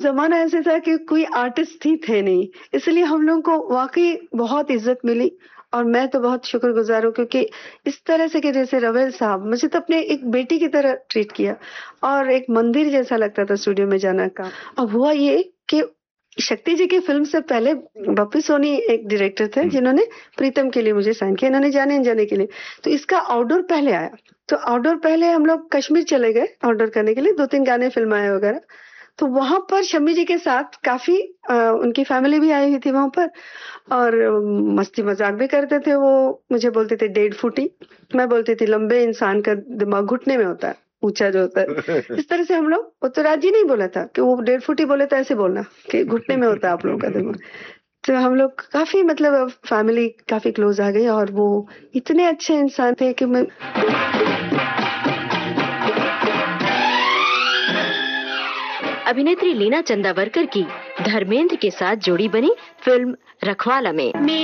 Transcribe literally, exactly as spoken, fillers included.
जमाना ऐसे था कि कोई आर्टिस्ट ही थे नहीं, इसलिए हम लोगों को वाकई बहुत इज्जत मिली। और मैं तो बहुत शुक्रगुजार हूँ, क्योंकि इस तरह से कि जैसे रवेल साहब मुझे तो अपने एक बेटी की तरह ट्रीट किया, और एक मंदिर जैसा लगता था स्टूडियो में जाना का। अब हुआ ये कि शक्ति जी की फिल्म से पहले बप्पी सोनी एक डायरेक्टर थे जिन्होंने प्रीतम के लिए मुझे साइन किया, इन्होंने जाने अनजाने के लिए। तो इसका आउटडोर पहले आया, तो आउटडोर पहले हम लोग कश्मीर चले गए आउटडोर करने के लिए, दो तीन गाने फिल्माए वगैरह। तो वहां पर शम्मी जी के साथ काफी आ, उनकी फैमिली भी आई हुई थी वहां पर, और मस्ती मजाक भी करते थे। वो मुझे बोलते थे डेढ़ फुटी, मैं बोलती थी लंबे इंसान का दिमाग घुटने में होता है, ऊंचा जो होता है। इस तरह से हम लोग, वो तो राजी नहीं बोला था कि वो डेढ़ फुटी बोले तो ऐसे बोलना कि घुटने में होता है आप लोगों का दिमाग। तो हम लोग काफी मतलब फैमिली काफी क्लोज आ गई, और वो इतने अच्छे इंसान थे कि मैं। अभिनेत्री लीना चंदावरकर की धर्मेंद्र के साथ जोड़ी बनी फिल्म रखवाला में